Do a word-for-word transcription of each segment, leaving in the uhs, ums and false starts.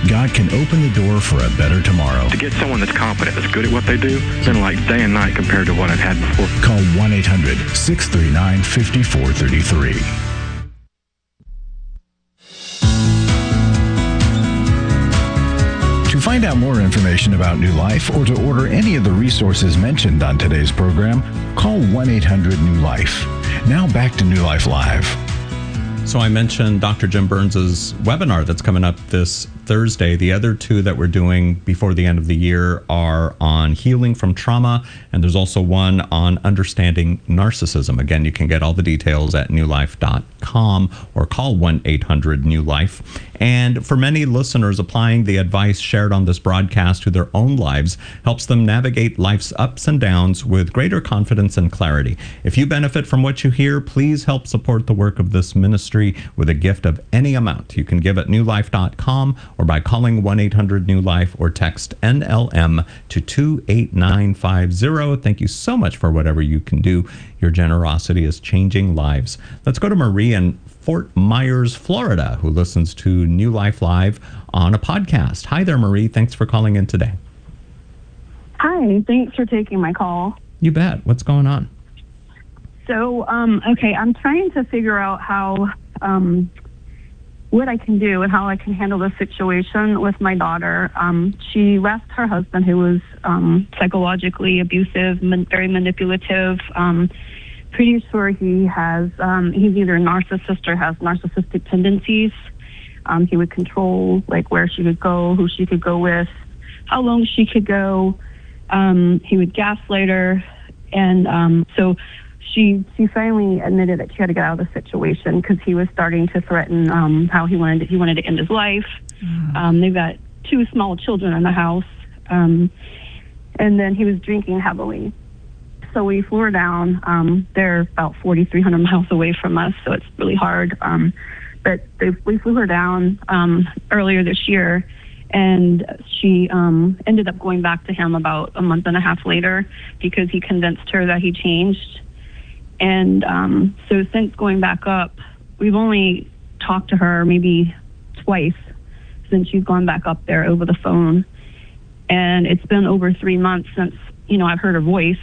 God can open the door for a better tomorrow. To get someone that's competent, that's good at what they do, it's been like day and night compared to what I've had before. Call one eight hundred six three nine five four three three. To find out more information about New Life or to order any of the resources mentioned on today's program, call one eight hundred new life. Now back to New Life Live. So I mentioned Doctor Jim Burns' webinar that's coming up this Thursday. The other two that we're doing before the end of the year are on healing from trauma, and there's also one on understanding narcissism. Again, you can get all the details at new life dot com or call one eight hundred new life. And for many listeners, applying the advice shared on this broadcast to their own lives helps them navigate life's ups and downs with greater confidence and clarity. If you benefit from what you hear, please help support the work of this ministry with a gift of any amount. You can give at new life dot com or by calling one eight hundred new life or text N L M to two eight nine five zero. Thank you so much for whatever you can do. Your generosity is changing lives. Let's go to Marie in Fort Myers, Florida, who listens to New Life Live on a podcast. Hi there, Marie. Thanks for calling in today. Hi, thanks for taking my call. You bet. What's going on? So, um, okay, I'm trying to figure out how, um, what I can do and how I can handle the situation with my daughter. Um, she left her husband, who was um, psychologically abusive, man- very manipulative. Um, pretty sure he has, um, he's either a narcissist or has narcissistic tendencies. Um, he would control, like, where she could go, who she could go with, how long she could go. Um, he would gaslight her. And um, so she she finally admitted that she had to get out of the situation because he was starting to threaten um, how he wanted to, he wanted to end his life. Mm. Um, they've got two small children in the house. Um, and then he was drinking heavily. So we flew her down. Um, they're about forty-three hundred miles away from us, so it's really hard. Um, but they, we flew her down um, earlier this year, and she um, ended up going back to him about a month and a half later because he convinced her that he changed. And um, so since going back up, we've only talked to her maybe twice since she's gone back up there over the phone. And it's been over three months since, you know, I've heard her voice.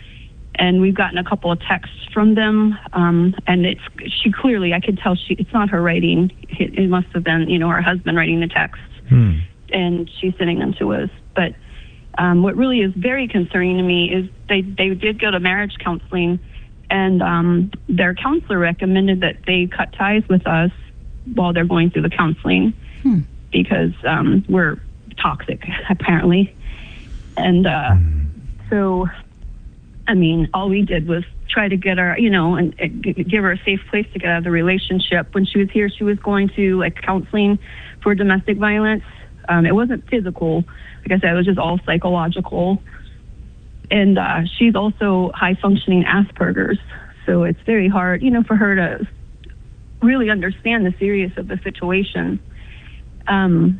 And we've gotten a couple of texts from them, um, and it's she clearly, I could tell she it's not her writing. It, it must have been, you know, her husband writing the texts, hmm. and she's sending them to us. But um, what really is very concerning to me is they they did go to marriage counseling, and um, their counselor recommended that they cut ties with us while they're going through the counseling hmm. because um, we're toxic apparently, and uh, hmm. so. I mean, all we did was try to get her, you know, and, and give her a safe place to get out of the relationship. When she was here, she was going to, like, counseling for domestic violence. Um, it wasn't physical. Like I said, it was just all psychological. And uh, she's also high-functioning Asperger's. So it's very hard, you know, for her to really understand the seriousness of the situation. Um,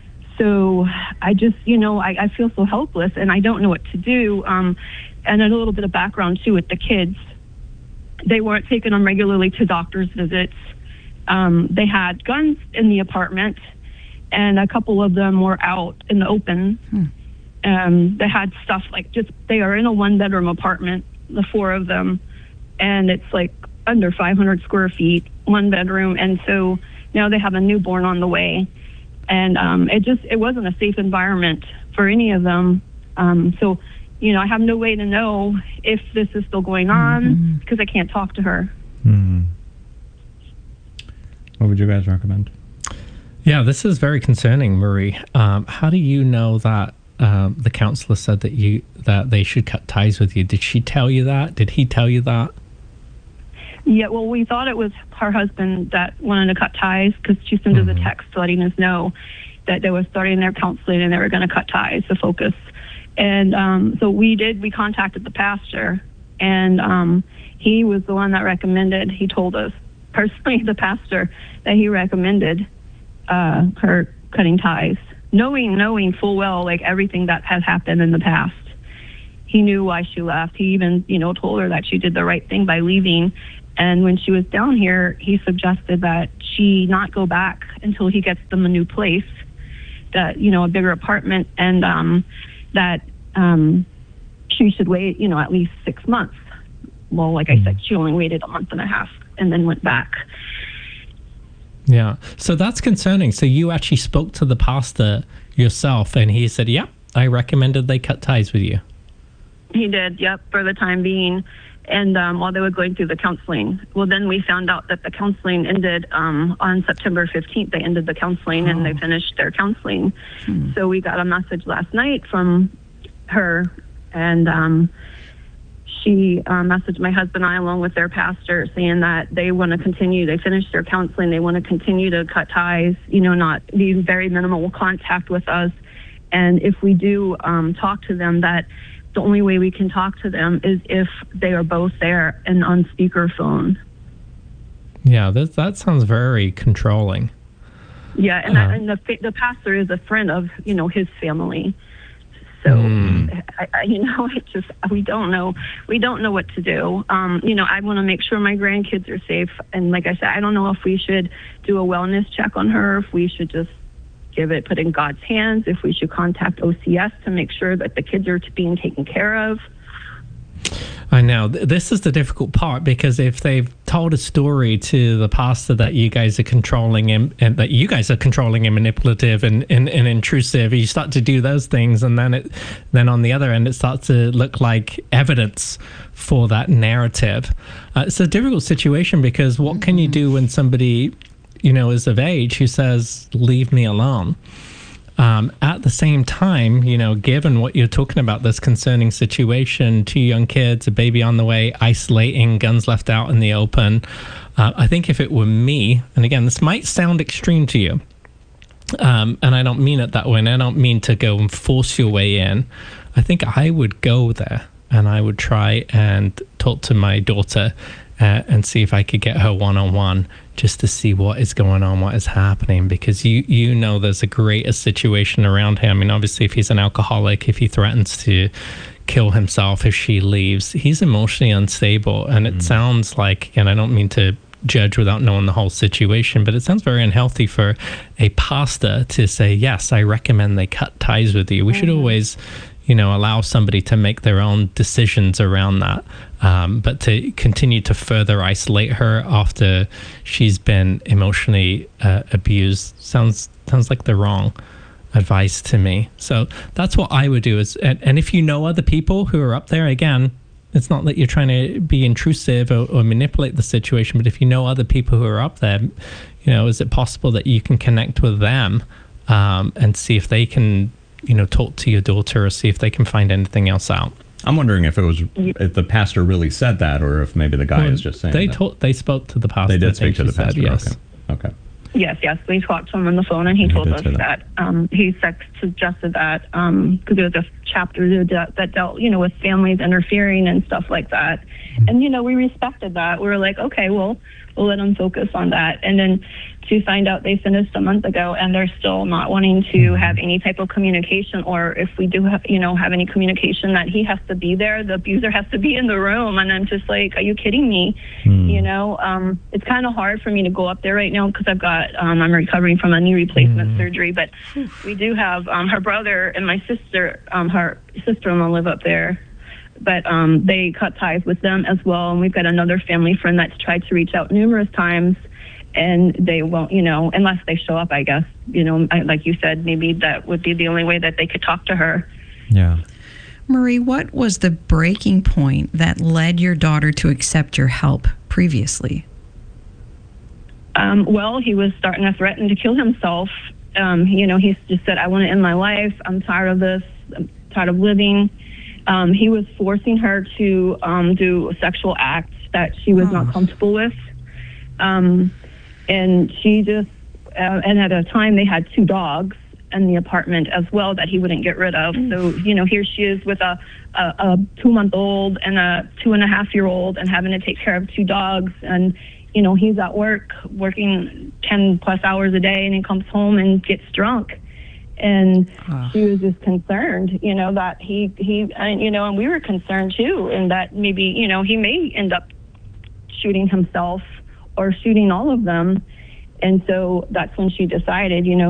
so I just, you know, I, I feel so helpless, and I don't know what to do. Um, And a little bit of background, too, with the kids. They weren't taking them regularly to doctor's visits. Um, they had guns in the apartment, and a couple of them were out in the open. Hmm. Um, they had stuff like just, they are in a one-bedroom apartment, the four of them, and it's like under five hundred square feet, one bedroom. And so now they have a newborn on the way. And um, it just, it wasn't a safe environment for any of them. Um, so... You know, I have no way to know if this is still going on mm-hmm. because I can't talk to her. Mm-hmm. What would you guys recommend? Yeah, this is very concerning, Marie. Um, how do you know that um, the counselor said that you that they should cut ties with you? Did she tell you that? Did he tell you that? Yeah, well, we thought it was her husband that wanted to cut ties because she sent mm-hmm. us a text letting us know that they were starting their counseling and they were going to cut ties, the focus. And um, so we did, we contacted the pastor, and um, he was the one that recommended, he told us personally, the pastor, that he recommended uh, her cutting ties, knowing, knowing full well, like, everything that has happened in the past. He knew why she left. He even, you know, told her that she did the right thing by leaving. And when she was down here, he suggested that she not go back until he gets them a new place. that, you know, a bigger apartment, and um, that um, she should wait, you know, at least six months. Well, like I said, she only waited a month and a half and then went back. Yeah. So that's concerning. So you actually spoke to the pastor yourself, and he said, yeah, I recommended they cut ties with you. He did, yep, for the time being. And um, while they were going through the counseling. Well, then we found out that the counseling ended um, on September fifteenth. They ended the counseling oh. and they finished their counseling. Hmm. So we got a message last night from her, and um, she uh, messaged my husband and I along with their pastor saying that they want to continue. They finished their counseling. They want to continue to cut ties, you know, not be very minimal contact with us. And if we do um, talk to them, that the only way we can talk to them is if they are both there and on speakerphone. Yeah, that that sounds very controlling. Yeah, and, uh, that, and the the pastor is a friend of, you know, his family. So, mm. I, I, you know, it just, we don't know. We don't know what to do. Um, you know, I want to make sure my grandkids are safe. And like I said, I don't know if we should do a wellness check on her, if we should just give it, put in God's hands, if we should contact O C S to make sure that the kids are being taken care of. I know. This is the difficult part, because if they've told a story to the pastor that you guys are controlling him, and that you guys are controlling and manipulative and, and, and intrusive, you start to do those things, and then it, then on the other end, it starts to look like evidence for that narrative. Uh, it's a difficult situation, because what can you do when somebody, you know, is of age who says, leave me alone? Um, at the same time, you know, given what you're talking about, this concerning situation, two young kids, a baby on the way, isolating, guns left out in the open, uh, I think if it were me, and again, this might sound extreme to you, um, and I don't mean it that way, and I don't mean to go and force your way in, I think I would go there, and I would try and talk to my daughter uh, and see if I could get her one-on-one, just to see what is going on, what is happening, because you you know there's a greater situation around him. I mean, obviously, if he's an alcoholic, if he threatens to kill himself if she leaves, he's emotionally unstable. And it mm. sounds like, and I don't mean to judge without knowing the whole situation, but it sounds very unhealthy for a pastor to say, yes, I recommend they cut ties with you. We mm-hmm. should always, you know, allow somebody to make their own decisions around that. Um, but to continue to further isolate her after she's been emotionally uh, abused sounds sounds like the wrong advice to me. So that's what I would do. Is and, and if you know other people who are up there, again, it's not that you're trying to be intrusive or, or manipulate the situation, but if you know other people who are up there, you know, is it possible that you can connect with them um, and see if they can, you know, talk to your daughter, or see if they can find anything else out? I'm wondering if it was if the pastor really said that, or if maybe the guy well, is just saying they that. Told, they spoke to the pastor. They did speak to the pastor. Said, yes. Okay. Okay. Yes, yes. We talked to him on the phone, and he, he told us that, that um, he suggested that because um, there was a chapter that, that dealt, you know, with families interfering and stuff like that. Mm-hmm. And, you know, we respected that. We were like, okay, well, we'll let them focus on that. And then to find out they finished a month ago, and they're still not wanting to mm-hmm. have any type of communication, or if we do have, you know, have any communication, that he has to be there, the abuser has to be in the room. And I'm just like, are you kidding me? Mm-hmm. You know, um, it's kind of hard for me to go up there right now because I've got, um, I'm recovering from a knee replacement mm-hmm. surgery, but we do have um, her brother and my sister, um, her sister-in-law live up there. But um, they cut ties with them as well. And we've got another family friend that's tried to reach out numerous times, and they won't, you know, unless they show up, I guess. You know, like you said, maybe that would be the only way that they could talk to her. Yeah. Marie, what was the breaking point that led your daughter to accept your help previously? Um, well, he was starting to threaten to kill himself. Um, you know, he just said, I want to end my life. I'm tired of this. I'm tired of living. Um, he was forcing her to um, do sexual acts that she was oh. not comfortable with. Um, and she just, uh, and at a time they had two dogs in the apartment as well that he wouldn't get rid of. Mm. So, you know, here she is with a, a, a two-month-old and a two-and-a-half-year-old and having to take care of two dogs. And, you know, he's at work working ten-plus hours a day, and he comes home and gets drunk. And oh. she was just concerned, you know, that he, he, and, you know, and we were concerned too, and that maybe, you know, he may end up shooting himself or shooting all of them. And so that's when she decided, you know,